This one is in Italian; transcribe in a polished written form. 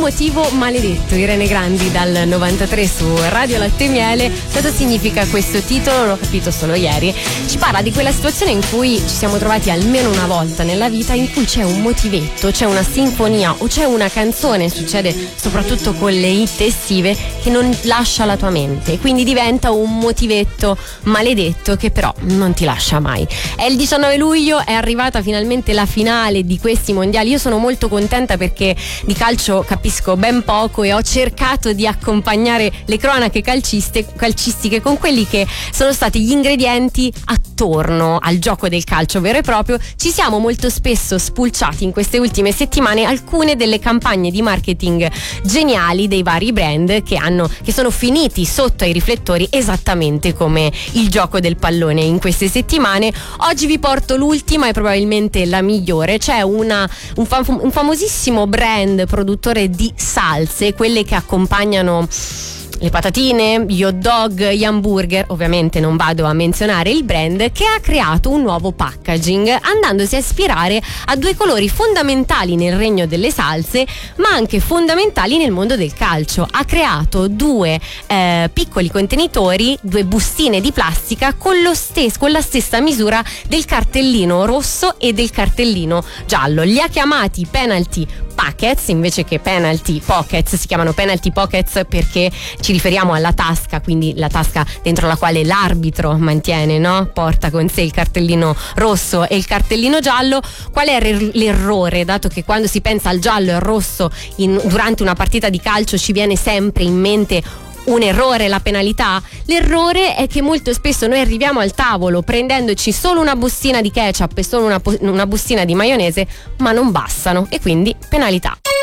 motivo maledetto. Irene Grandi dal 93 su Radio Latte e Miele. Cosa significa questo titolo? L'ho capito solo ieri. Ci parla di quella situazione in cui ci siamo trovati almeno una volta nella vita in cui c'è un motivetto, c'è una sinfonia o c'è una canzone, succede soprattutto con le hit estive, che non lascia la tua mente, quindi diventa un motivetto maledetto che però non ti lascia mai. È il 19 luglio, è arrivata finalmente la finale di questi mondiali. Io sono molto contenta perché di calcio capisco ben poco e ho cercato di accompagnare le cronache calcistiche con quelli che sono stati gli ingredienti attorno al gioco del calcio vero e proprio. Ci siamo molto spesso spulciati in queste ultime settimane alcune delle campagne di marketing geniali dei vari brand che sono finiti sotto ai riflettori esattamente come il gioco del pallone in queste settimane. Oggi vi porto l'ultima e probabilmente la migliore. C'è un famosissimo brand produttore di salse, quelle che accompagnano le patatine, gli hot dog, gli hamburger. Ovviamente non vado a menzionare il brand, che ha creato un nuovo packaging andandosi a ispirare a due colori fondamentali nel regno delle salse ma anche fondamentali nel mondo del calcio. Ha creato due piccoli contenitori, due bustine di plastica con la stessa misura del cartellino rosso e del cartellino giallo. Li ha chiamati penalty packets invece che penalty pockets. Si chiamano penalty pockets perché ci riferiamo alla tasca, quindi la tasca dentro la quale l'arbitro mantiene, no? Porta con sé il cartellino rosso e il cartellino giallo. Qual è l'errore? Dato che quando si pensa al giallo e al rosso durante una partita di calcio ci viene sempre in mente un errore, la penalità. L'errore è che molto spesso noi arriviamo al tavolo prendendoci solo una bustina di ketchup e solo una bustina di maionese, ma non bastano e quindi penalità.